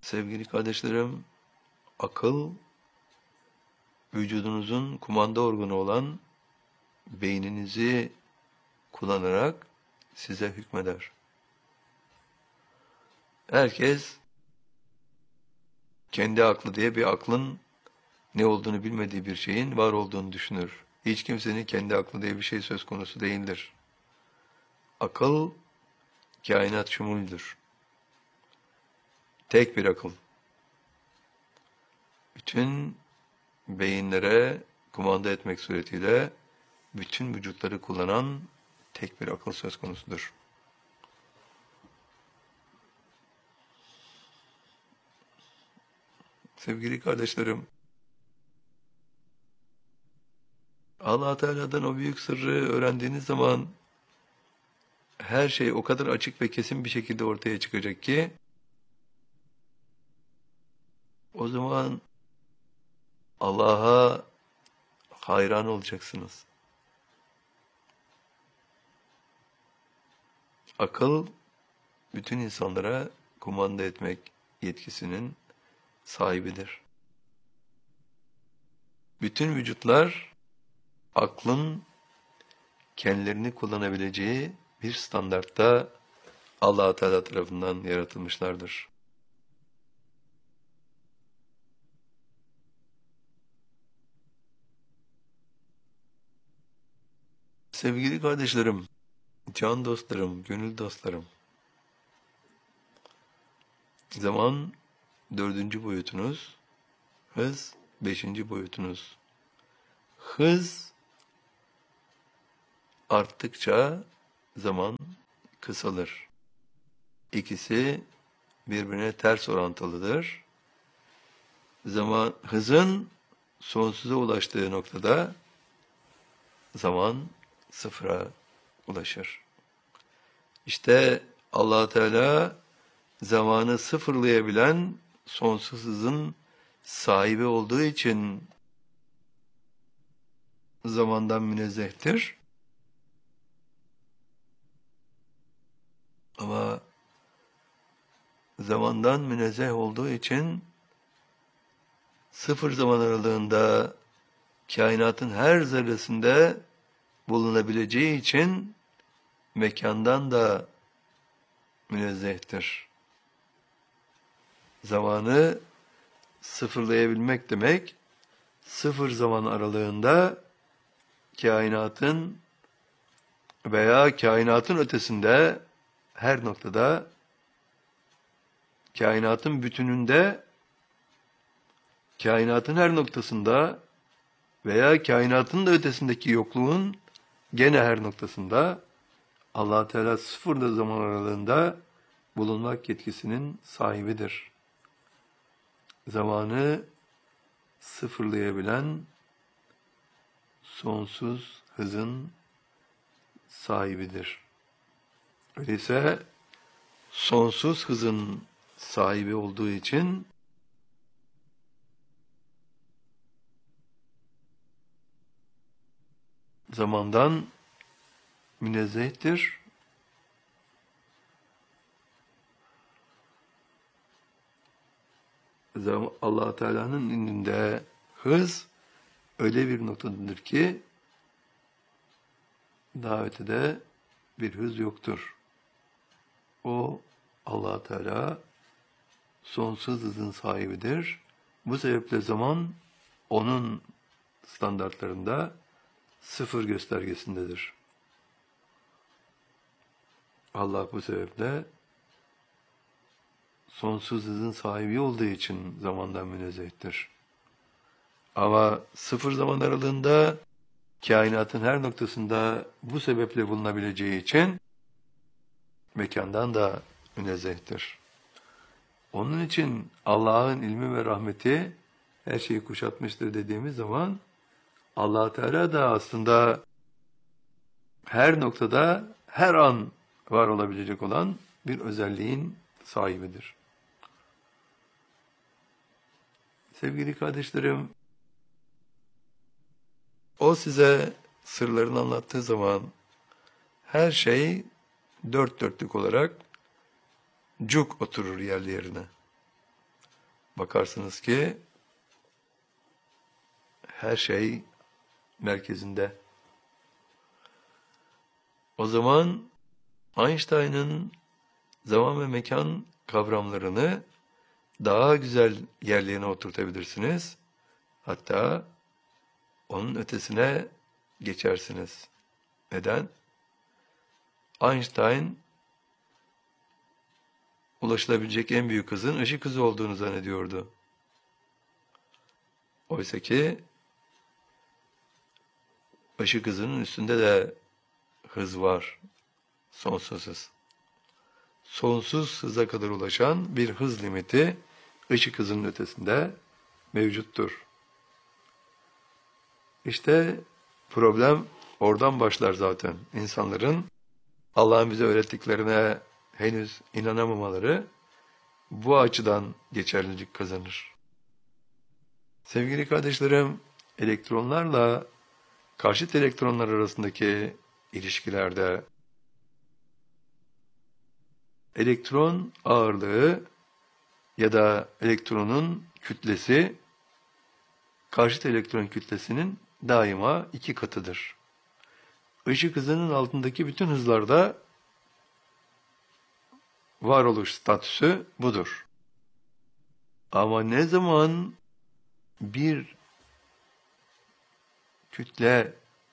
Sevgili kardeşlerim, akıl, vücudunuzun kumanda organı olan beyninizi kullanarak size hükmeder. Herkes kendi aklı diye bir aklın ne olduğunu bilmediği bir şeyin var olduğunu düşünür. Hiç kimsenin kendi aklı diye bir şey söz konusu değildir. Akıl, kainat şumuldür. Tek bir akıl. Bütün beyinlere kumanda etmek suretiyle bütün vücutları kullanan tek bir akıl söz konusudur. Sevgili kardeşlerim, Allah Teala'dan o büyük sırrı öğrendiğiniz zaman her şey o kadar açık ve kesin bir şekilde ortaya çıkacak ki o zaman Allah'a hayran olacaksınız. Akıl bütün insanlara kumanda etmek yetkisinin sahibidir. Bütün vücutlar aklın kendilerini kullanabileceği bir standartta Allah Teala tarafından yaratılmışlardır. Sevgili kardeşlerim, can dostlarım, gönül dostlarım, zaman 4. boyutunuz, hız 5. boyutunuz. Hız arttıkça zaman kısalır. İkisi birbirine ters orantılıdır. Hızın sonsuza ulaştığı noktada zaman sıfıra ulaşır. İşte Allah Teala zamanı sıfırlayabilen sonsuz hızın sahibi olduğu için zamandan münezzehtir. Ama zamandan münezzeh olduğu için sıfır zaman aralığında kainatın her zerresinde bulunabileceği için mekandan da münezzehtir. Zamanı sıfırlayabilmek demek, sıfır zaman aralığında kainatın veya kainatın ötesinde her noktada, kainatın bütününde, kainatın her noktasında veya kainatın da ötesindeki yokluğun gene her noktasında Allah Teala sıfır zaman aralığında bulunmak yetkisinin sahibidir. Zamanı sıfırlayabilen sonsuz hızın sahibidir. Öyleyse sonsuz hızın sahibi olduğu için zamandan münezzehtir. Allah Teala'nın indinde hız öyle bir noktadadır ki daha ötede bir hız yoktur. O Allah Teala sonsuz hızın sahibidir. Bu sebeple zaman onun standartlarında sıfır göstergesindedir. Allah bu sebeple sonsuz hızın sahibi olduğu için zamandan münezzehtir. Ama sıfır zaman aralığında kainatın her noktasında bu sebeple bulunabileceği için mekandan da münezzehtir. Onun için Allah'ın ilmi ve rahmeti her şeyi kuşatmıştır dediğimiz zaman Allah Teala da aslında her noktada, her an var olabilecek olan bir özelliğin sahibidir. Sevgili kardeşlerim, o size sırlarını anlattığı zaman her şey dört dörtlük olarak cuk oturur yerli yerine. bakarsınız ki her şey merkezinde. O zaman Einstein'ın zaman ve mekan kavramlarını daha güzel yerlerine oturtabilirsiniz. Hatta onun ötesine geçersiniz. Neden? Einstein ulaşılabilecek en büyük hızın ışık hızı olduğunu zannediyordu. Oysa ki ışık hızının üstünde de hız var. Sonsuz hız. Sonsuz hıza kadar ulaşan bir hız limiti ışık hızının ötesinde mevcuttur. İşte problem oradan başlar zaten. İnsanların Allah'ın bize öğrettiklerine henüz inanamamaları bu açıdan geçerlilik kazanır. Sevgili kardeşlerim, elektronlarla karşıt elektronlar arasındaki ilişkilerde elektron ağırlığı ya da elektronun kütlesi karşıt elektron kütlesinin daima 2 katıdır. Işık hızının altındaki bütün hızlarda varoluş statüsü budur. Ama ne zaman bir kütle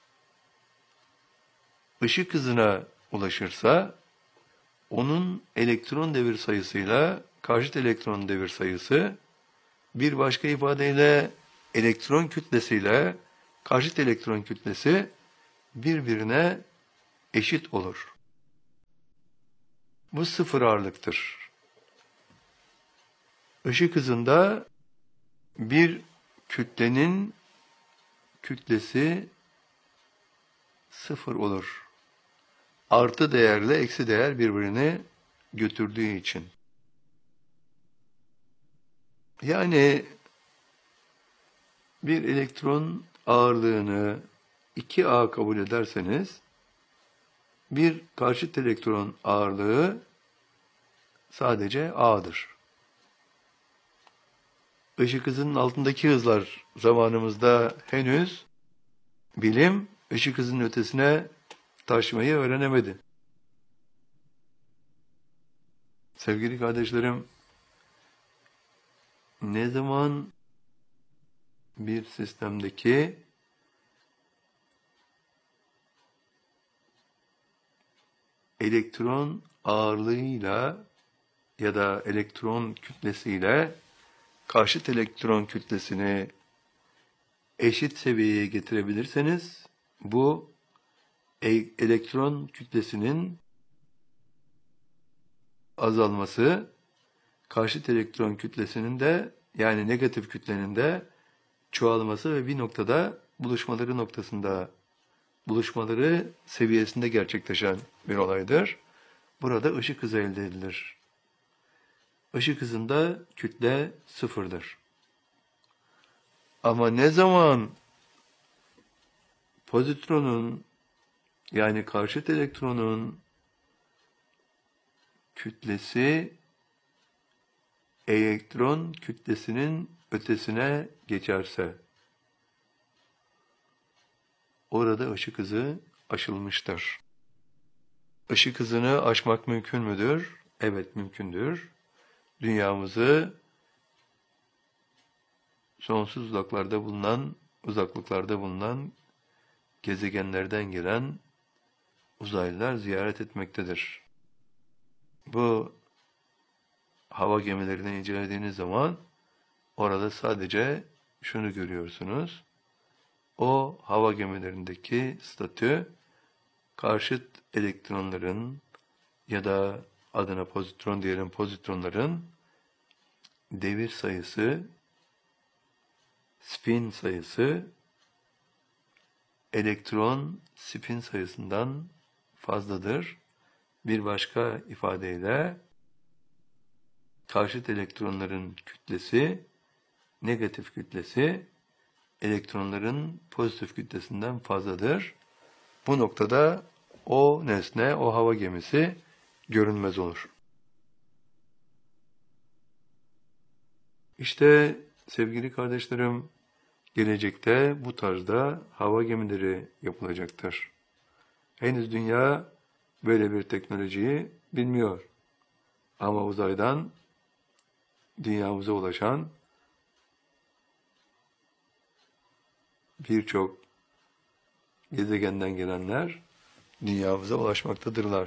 ışık hızına ulaşırsa, onun elektron devir sayısıyla karşıt elektron devir sayısı, bir başka ifadeyle elektron kütlesiyle karşıt elektron kütlesi birbirine eşit olur. Bu sıfır ağırlıktır. Işık hızında bir kütlenin kütlesi sıfır olur. Artı değerle eksi değer birbirini götürdüğü için. Yani bir elektron ağırlığını 2A kabul ederseniz, bir karşıt elektron ağırlığı sadece A'dır. Işık hızının altındaki hızlar zamanımızda henüz bilim ışık hızının ötesine taşmayı öğrenemedi. Sevgili kardeşlerim, ne zaman bir sistemdeki elektron ağırlığıyla ya da elektron kütlesiyle karşıt elektron kütlesini eşit seviyeye getirebilirseniz, bu elektron kütlesinin azalması, karşıt elektron kütlesinin de, yani negatif kütlenin de çoğalması ve bir noktada buluşmaları seviyesinde gerçekleşen bir olaydır. Burada ışık hızı elde edilir. Işık hızında kütle sıfırdır. Ama ne zaman pozitronun, yani karşıt elektronun kütlesi elektron kütlesinin ötesine geçerse, orada ışık hızı aşılmıştır. Işık hızını aşmak mümkün müdür? Evet, mümkündür. Dünyamızı sonsuz uzaklıklarda bulunan gezegenlerden gelen uzaylılar ziyaret etmektedir. Bu hava gemilerini incelediğiniz zaman orada sadece şunu görüyorsunuz. O hava gemilerindeki statü, karşıt elektronların ya da adına pozitron diyelim, pozitronların devir sayısı, spin sayısı, elektron spin sayısından fazladır. Bir başka ifadeyle karşıt elektronların kütlesi, negatif kütlesi, elektronların pozitif kütlesinden fazladır. Bu noktada o nesne, o hava gemisi görünmez olur. İşte sevgili kardeşlerim, gelecekte bu tarzda hava gemileri yapılacaktır. Henüz dünya böyle bir teknolojiyi bilmiyor. Ama uzaydan dünyamıza ulaşan birçok gezegenden gelenler dünyamıza ulaşmaktadırlar.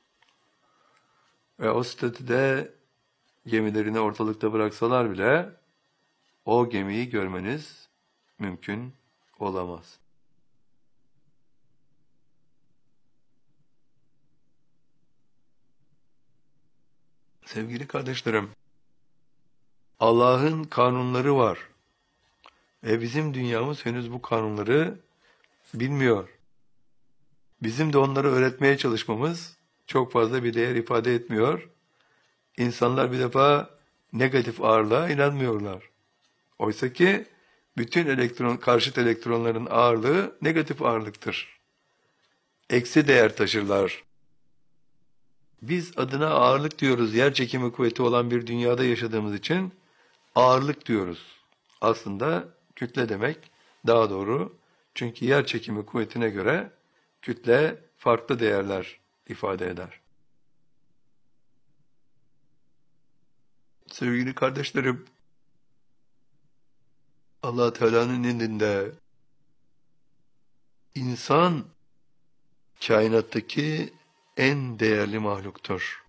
Ve o statüde gemilerini ortalıkta bıraksalar bile o gemiyi görmeniz mümkün olamaz. Sevgili kardeşlerim, Allah'ın kanunları var ve bizim dünyamız henüz bu kanunları bilmiyor. Bizim de onları öğretmeye çalışmamız çok fazla bir değer ifade etmiyor. İnsanlar bir defa negatif ağırlığa inanmıyorlar. Oysa ki bütün karşıt elektronların ağırlığı negatif ağırlıktır. Eksi değer taşırlar. Biz adına ağırlık diyoruz, yer çekimi kuvveti olan bir dünyada yaşadığımız için ağırlık diyoruz. Aslında kütle demek daha doğru. Çünkü yer çekimi kuvvetine göre kütle farklı değerler ifade eder. Sevgili kardeşlerim, Allah Teala'nın indinde insan kainattaki en değerli mahluktur.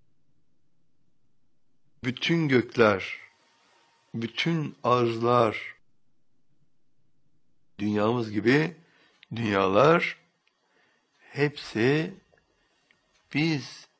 Bütün gökler, bütün arzlar, dünyamız gibi dünyalar hepsi biz